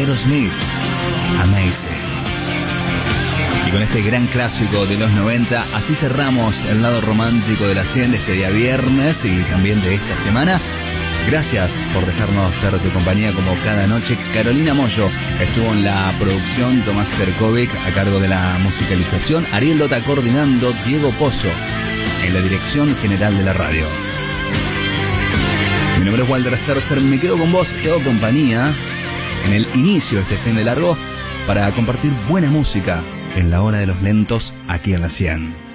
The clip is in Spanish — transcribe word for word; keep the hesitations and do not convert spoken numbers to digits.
Aerosmith, Amazing. Y con este gran clásico de los noventa, así cerramos el lado romántico de la cien de este día viernes y también de esta semana. Gracias por dejarnos ser tu compañía como cada noche. Carolina Mollo estuvo en la producción, Tomás Terkovic a cargo de la musicalización, Ariel Lota coordinando, Diego Pozo en la dirección general de la radio. Mi nombre es Walter Sterzer, me quedo con vos, te hago compañía en el inicio de este fin de largo para compartir buena música en la hora de los lentos aquí en la cien.